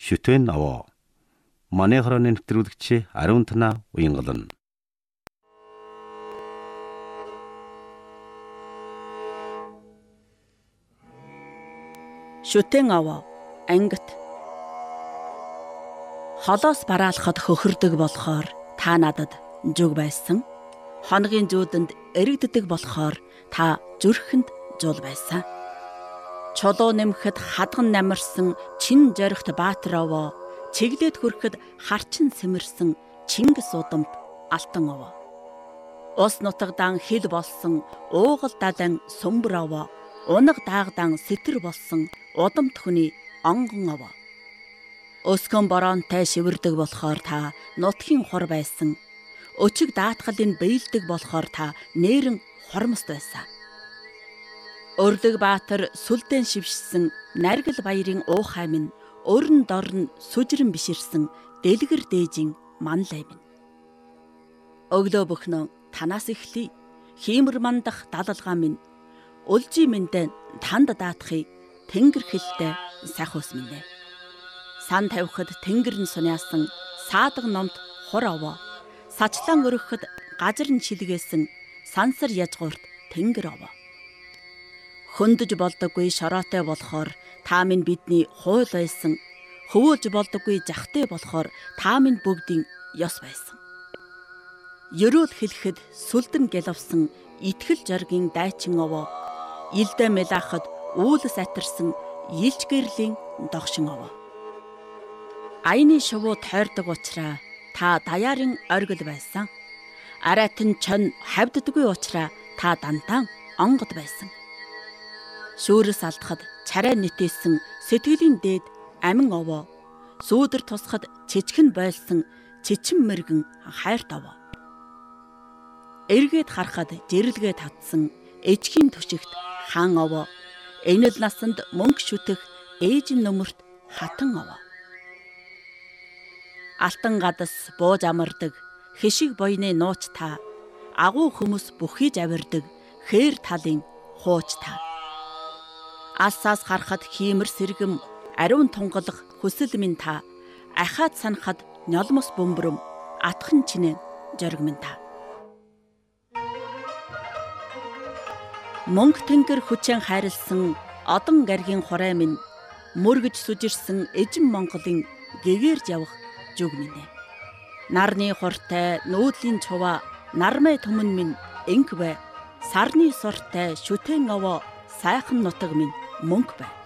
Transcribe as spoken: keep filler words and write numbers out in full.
шүтэн аваа. Манайхроо нэвтрүүлэгч ариун танаа уянгална. Шүтэн аваа ангит. Холоос бараалахад хөхөрдөг болохоор та надад зүг байсан. Хоногийн зүүдэнд эрэгддэг болохоор та зүрхэнд зул байсан. Чулуу нэмэхэд хадган намарсан чин зоригт баатар овоо, чиглээд хүрэхэд харчин сэмэрсэн Чингис удамт алтан овоо. Ус нутагдан хил болсон уугал далайн сүмбэр овоо, унаг даагдан сэтэр болсон удамт хүний онгон овоо. Өсгөн бороонтой шивэрдэг болохоор та нутгийн хор байсан. Өчиг даатгалын бэйлдэг болохоор та нээрэн хормост байсан. Өрлөг баатар сүлдэн шившсэн наргал баярын уухай минь, өрн дорн сүжрэн биширсэн дэлгэр дээжин манлай минь. Өглөө бөхнөө танаас эхлэе. Хиймэр мандах далалгаа минь, үлжи миндэн танд даатахыг тэнгэр хэлтэй сайхус минь. Сан тавихад тэнгэр нь суняасан саадаг номт хур овоо, сачлан өргөхөд гажир нь шилгээсэн сансар язгуурт тэнгэр овоо. Хөндөж болдоггүй шороотой болохоор та минь бидний хууль байсан. Хөвөөлж болдоггүй жахтай болохоор та минь бүгдийн ёс байсан. Ерөөл хэлэхэд сүлдэн гэлвсэн итгэл жоргийн дайчин овоо, илдэ мэлахад үүлс атарсан илж гэрлийн догшин овоо. Аяны шувуу тойрдог учраас та даяарын оргил байсан. Аратан чон хавддаггүй учраас та дантан онгод байсан. Шүүрс алдахад чарай нэтээсэн сэтгэлийн дээд амин овоо, сүүдэр тусахад чичгэн байлсан чичэн мэргэн хайрт овоо. Эргээд харахад жирлгээ татсан эжгийн төшигт хаан овоо, энэл насанд мөнгө шүтэх ээжин нөмөрт хатан овоо. Алтан гадас бууж амардаг хишиг боёны нууч та, агуу хүмүүс бүхийж авирдаг хээр талын хууч та. Алсаас харахад хиймэр сэргэм ариун тунгалах хүсэл минь та, ахаад санахад нёлмос бөмбөрөм атхан чинээ жориг минь та. Мөнгө тэнгэр хүчэн хайрлсан одон гаргийн хурай минь, мөргөж сүжирсэн эжин Монголын гэгээрж явах зүг минь. Нарны хуртай нүүдлийн чуваа нармай түмэн минь энх бай, сарны суртай шүтэн овоо сайхан нутаг минь мөнгө бай.